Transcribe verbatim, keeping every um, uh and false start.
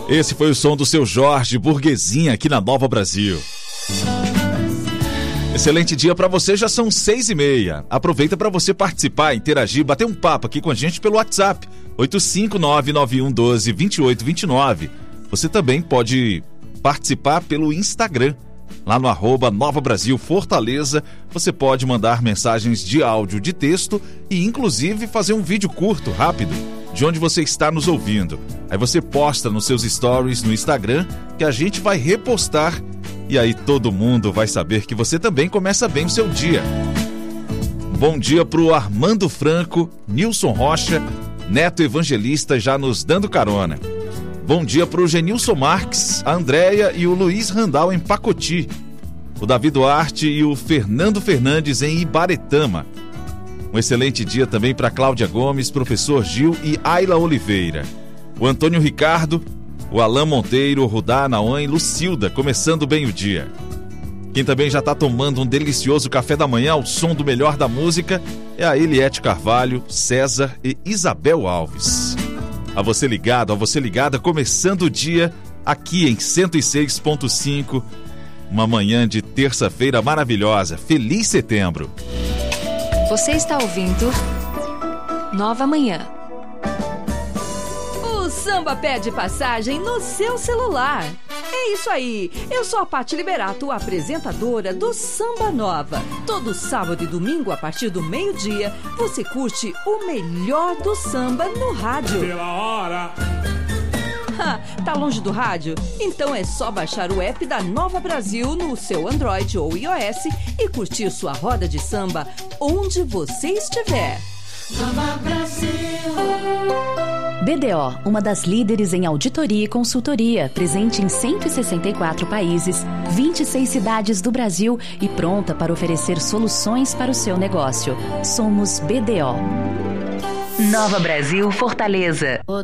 Esse foi o som do seu Jorge Burguesinha aqui na Nova Brasil. Excelente dia para você, já são seis e meia. Aproveita para você participar, interagir, bater um papo aqui com a gente pelo WhatsApp oito cinco nove nove um um dois dois oito dois nove. Você também pode participar pelo Instagram, lá no arroba Nova Brasil Fortaleza. Você pode mandar mensagens de áudio, de texto e inclusive fazer um vídeo curto, rápido, de onde você está nos ouvindo. Aí você posta nos seus stories no Instagram que a gente vai repostar e aí todo mundo vai saber que você também começa bem o seu dia. Bom dia pro Armando Franco, Nilson Rocha, Neto Evangelista já nos dando carona. Bom dia pro Genilson Marques, a Andréia e o Luiz Randal em Pacoti, o Davi Duarte e o Fernando Fernandes em Ibaretama. Um excelente dia também para Cláudia Gomes, professor Gil e Ayla Oliveira. O Antônio Ricardo, o Alain Monteiro, o Rudá, Nawan e Lucilda, começando bem o dia. Quem também já está tomando um delicioso café da manhã ao som do melhor da música é a Eliette Carvalho, César e Isabel Alves. A você ligado, a você ligada, começando o dia aqui em cento e seis ponto cinco. Uma manhã de terça-feira maravilhosa. Feliz setembro. Você está ouvindo Nova Manhã. O samba pede passagem no seu celular. É isso aí, eu sou a Pati Liberato, apresentadora do Samba Nova. Todo sábado e domingo, a partir do meio-dia, você curte o melhor do samba no rádio. Pela hora. Ha, tá longe do rádio? Então é só baixar o app da Nova Brasil no seu Android ou iOS e curtir sua roda de samba onde você estiver. Nova Brasil. B D O, uma das líderes em auditoria e consultoria, presente em cento e sessenta e quatro países, vinte e seis cidades do Brasil e pronta para oferecer soluções para o seu negócio. Somos B D O. Nova Brasil Fortaleza.